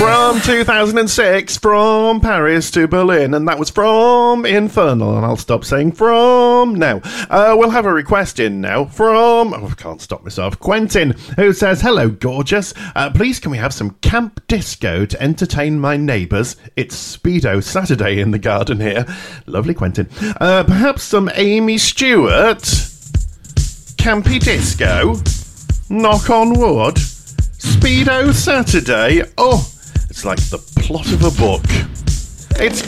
From 2006, From Paris to Berlin, and that was from Infernal, and I'll stop saying from now. We'll have a request in now from, I can't stop myself, Quentin, who says, hello, gorgeous. Please can we have some camp disco to entertain my neighbours? It's Speedo Saturday in the garden here. Lovely, Quentin. Perhaps some Amy Stewart. Campy disco. Knock on wood. Speedo Saturday. Oh, it's like the plot of a book. It's